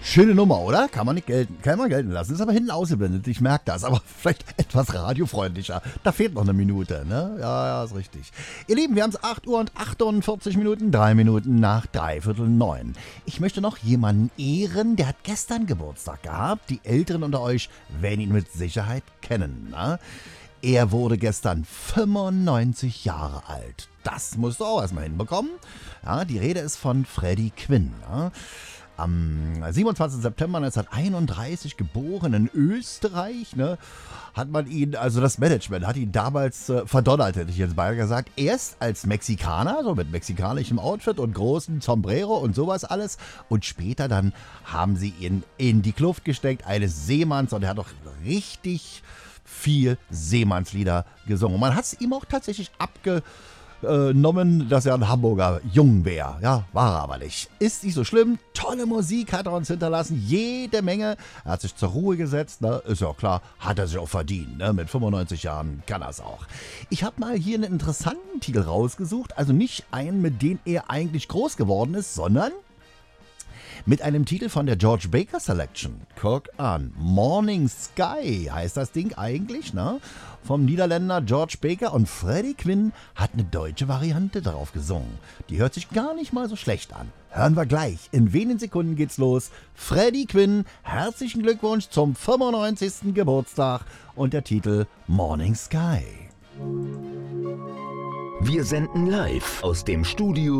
Schöne Nummer, oder? Kann man gelten lassen. Ist aber hinten ausgeblendet, ich merke das. Aber vielleicht etwas radiofreundlicher. Da fehlt noch eine Minute, ne? Ja, ist richtig. Ihr Lieben, wir haben es 8 Uhr und 48 Minuten, 3 Minuten nach 9:15. Ich möchte noch jemanden ehren, der hat gestern Geburtstag gehabt. Die Älteren unter euch werden ihn mit Sicherheit kennen, ne? Er wurde gestern 95 Jahre alt. Das musst du auch erstmal hinbekommen. Ja, die Rede ist von Freddie Quinn, ne? Am 27. September 1931 geboren in Österreich, ne, hat man ihn, also das Management hat ihn damals verdonnert, hätte ich jetzt beinahe gesagt. Erst als Mexikaner, so mit mexikanischem Outfit und großen Sombrero und sowas alles. Und später dann haben sie ihn in die Kluft gesteckt, eines Seemanns. Und er hat doch richtig viel Seemannslieder gesungen. Man hat es ihm auch tatsächlich abgenommen, dass er ein Hamburger Jung wäre. Ja, war er aber nicht. Ist nicht so schlimm. Tolle Musik hat er uns hinterlassen. Jede Menge. Er hat sich zur Ruhe gesetzt. Ne? Ist ja auch klar, hat er sich auch verdient. Ne? Mit 95 Jahren kann er es auch. Ich habe mal hier einen interessanten Titel rausgesucht. Also nicht einen, mit dem er eigentlich groß geworden ist, sondern mit einem Titel von der George Baker Selection. Guck an. Morning Sky heißt das Ding eigentlich, ne? Vom Niederländer George Baker, und Freddie Quinn hat eine deutsche Variante darauf gesungen. Die hört sich gar nicht mal so schlecht an. Hören wir gleich. In wenigen Sekunden geht's los. Freddie Quinn, herzlichen Glückwunsch zum 95. Geburtstag und der Titel Morning Sky. Wir senden live aus dem Studio